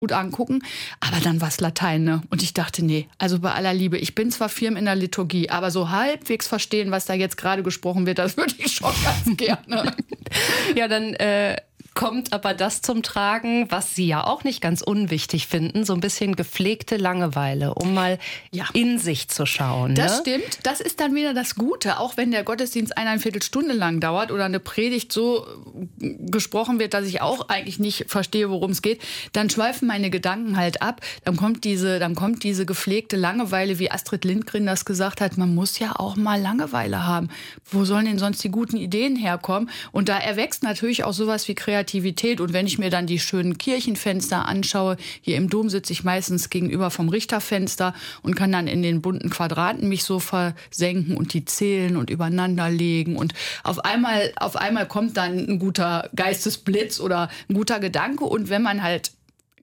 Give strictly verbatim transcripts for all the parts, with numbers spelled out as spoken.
gut angucken, aber dann war es Latein, ne? Und ich dachte, nee, also bei aller Liebe, ich bin zwar firm in der Liturgie, aber so halbwegs verstehen, was da jetzt gerade gesprochen wird, das würde ich schon ganz gerne. Ja, dann äh, kommt aber das zum Tragen, was Sie ja auch nicht ganz unwichtig finden, so ein bisschen gepflegte Langeweile, um mal ja. in sich zu schauen. Das ne? stimmt, das ist dann wieder das Gute, auch wenn der Gottesdienst eineinviertel Stunde lang dauert oder eine Predigt so gesprochen wird, dass ich auch eigentlich nicht verstehe, worum es geht, dann schweifen meine Gedanken halt ab, dann kommt diese, dann kommt diese gepflegte Langeweile, wie Astrid Lindgren das gesagt hat, man muss ja auch mal Langeweile haben. Wo sollen denn sonst die guten Ideen herkommen? Und da erwächst natürlich auch sowas wie Kreativität. Und wenn ich mir dann die schönen Kirchenfenster anschaue, hier im Dom sitze ich meistens gegenüber vom Richterfenster und kann dann in den bunten Quadraten mich so versenken und die zählen und übereinander legen. Und auf einmal, auf einmal kommt dann ein guter Geistesblitz oder ein guter Gedanke. Und wenn man halt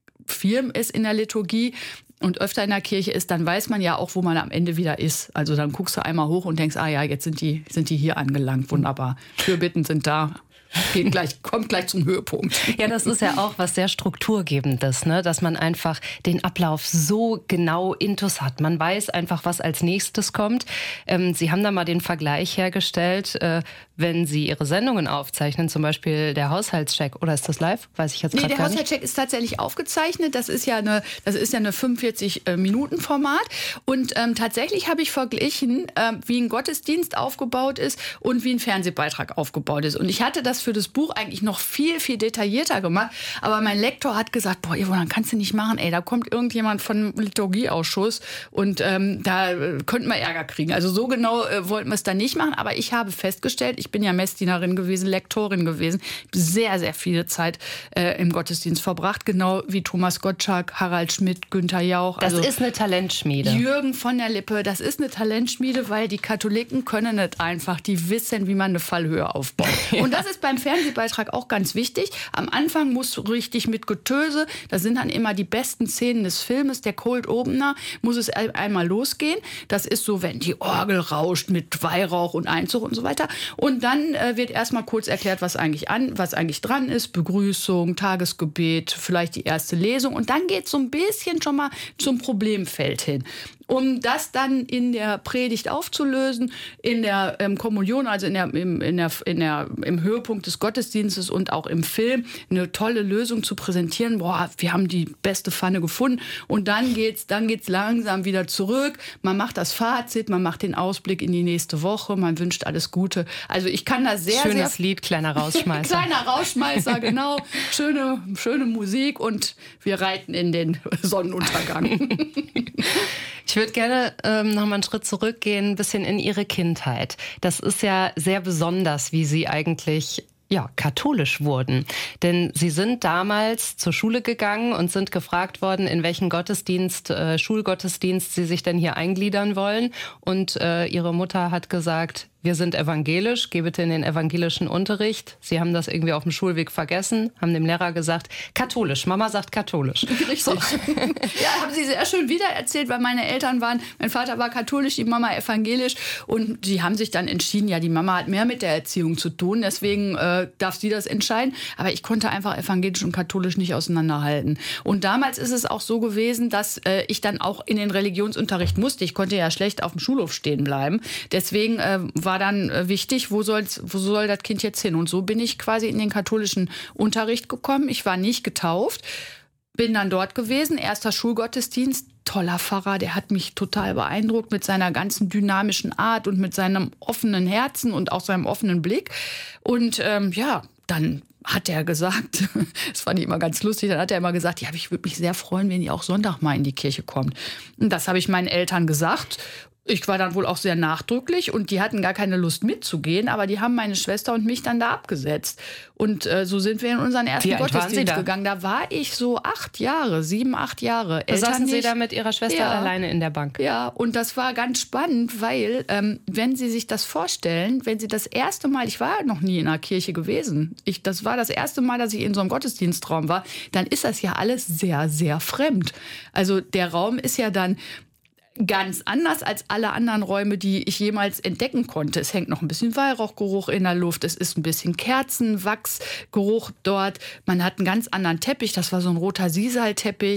firm ist in der Liturgie und öfter in der Kirche ist, dann weiß man ja auch, wo man am Ende wieder ist. Also dann guckst du einmal hoch und denkst, ah ja, jetzt sind die, sind die hier angelangt. Wunderbar. Fürbitten sind da. Geht gleich, kommt gleich zum Höhepunkt. Ja, das ist ja auch was sehr Strukturgebendes, ne? Dass man einfach den Ablauf so genau intus hat. Man weiß einfach, was als nächstes kommt. Ähm, Sie haben da mal den Vergleich hergestellt, äh, wenn Sie Ihre Sendungen aufzeichnen, zum Beispiel der Haushaltscheck, oder ist das live? Weiß ich jetzt nee, gerade der gar nicht. Haushaltscheck ist tatsächlich aufgezeichnet. Das ist ja eine, das ist ja eine fünfundvierzig-Minuten-Format. Und ähm, tatsächlich habe ich verglichen, ähm, wie ein Gottesdienst aufgebaut ist und wie ein Fernsehbeitrag aufgebaut ist. Und ich hatte das für das Buch eigentlich noch viel, viel detaillierter gemacht. Aber mein Lektor hat gesagt, boah, Ivo, dann kannst du nicht machen. Ey, da kommt irgendjemand vom Liturgieausschuss und ähm, da äh, könnten wir Ärger kriegen. Also so genau äh, wollten wir es dann nicht machen. Aber ich habe festgestellt, ich bin ja Messdienerin gewesen, Lektorin gewesen, sehr, sehr viele Zeit äh, im Gottesdienst verbracht. Genau wie Thomas Gottschalk, Harald Schmidt, Günther Jauch. Das also ist eine Talentschmiede. Jürgen von der Lippe, das ist eine Talentschmiede, weil die Katholiken können nicht einfach. Die wissen, wie man eine Fallhöhe aufbaut. Ja. Und das ist beim Fernsehbeitrag auch ganz wichtig. Am Anfang musst du richtig mit Getöse, das sind dann immer die besten Szenen des Filmes, der Cold Opener, muss es einmal losgehen. Das ist so, wenn die Orgel rauscht mit Weihrauch und Einzug und so weiter. Und dann äh, wird erstmal kurz erklärt, was eigentlich an, was eigentlich dran ist. Begrüßung, Tagesgebet, vielleicht die erste Lesung. Und dann geht es so ein bisschen schon mal zum Problemfeld hin. Um das dann in der Predigt aufzulösen, in der ähm, Kommunion, also in der, im, in der, in der, im Höhepunkt des Gottesdienstes und auch im Film, eine tolle Lösung zu präsentieren. Boah, wir haben die beste Pfanne gefunden. Und dann geht's, dann geht's langsam wieder zurück. Man macht das Fazit, man macht den Ausblick in die nächste Woche, man wünscht alles Gute. Also ich kann da sehr, Schönes sehr... Lied, kleiner Rausschmeißer. Kleiner Rausschmeißer, genau. Schöne, schöne Musik und wir reiten in den Sonnenuntergang. Ich würde gerne ähm, noch mal einen Schritt zurückgehen, ein bisschen in Ihre Kindheit. Das ist ja sehr besonders, wie Sie eigentlich ja, katholisch wurden. Denn Sie sind damals zur Schule gegangen und sind gefragt worden, in welchen Gottesdienst, äh, Schulgottesdienst Sie sich denn hier eingliedern wollen. Und äh, Ihre Mutter hat gesagt, wir sind evangelisch, geh bitte in den evangelischen Unterricht. Sie haben das irgendwie auf dem Schulweg vergessen, haben dem Lehrer gesagt, katholisch, Mama sagt katholisch. Richtig. So. Ja, haben Sie sehr schön wiedererzählt, weil meine Eltern waren, mein Vater war katholisch, die Mama evangelisch. Und die haben sich dann entschieden, ja, die Mama hat mehr mit der Erziehung zu tun, deswegen äh, darf sie das entscheiden. Aber ich konnte einfach evangelisch und katholisch nicht auseinanderhalten. Und damals ist es auch so gewesen, dass äh, ich dann auch in den Religionsunterricht musste. Ich konnte ja schlecht auf dem Schulhof stehen bleiben. Deswegen äh, war dann äh, wichtig, wo, soll's, wo soll das Kind jetzt hin? Und so bin ich quasi in den katholischen Unterricht gekommen. Ich war nicht getauft, bin dann dort gewesen, erster Schulgottesdienst. Toller Pfarrer, der hat mich total beeindruckt mit seiner ganzen dynamischen Art und mit seinem offenen Herzen und auch seinem offenen Blick. Und ähm, ja, dann hat er gesagt, das fand ich immer ganz lustig, dann hat er immer gesagt, ja, ich würde mich sehr freuen, wenn ihr auch Sonntag mal in die Kirche kommt. Und das habe ich meinen Eltern gesagt. Ich war dann wohl auch sehr nachdrücklich und die hatten gar keine Lust mitzugehen, aber die haben meine Schwester und mich dann da abgesetzt. Und äh, so sind wir in unseren ersten Gottesdienst gegangen. Da war ich so acht Jahre, sieben, acht Jahre. Da saßen Sie da mit Ihrer Schwester ja. alleine in der Bank? Ja, und das war ganz spannend, weil, ähm, wenn Sie sich das vorstellen, wenn Sie das erste Mal, ich war noch nie in einer Kirche gewesen, ich, das war das erste Mal, dass ich in so einem Gottesdienstraum war, dann ist das ja alles sehr, sehr fremd. Also der Raum ist ja dann ganz anders als alle anderen Räume, die ich jemals entdecken konnte. Es hängt noch ein bisschen Weihrauchgeruch in der Luft. Es ist ein bisschen Kerzenwachsgeruch dort. Man hat einen ganz anderen Teppich. Das war so ein roter Sisalteppich.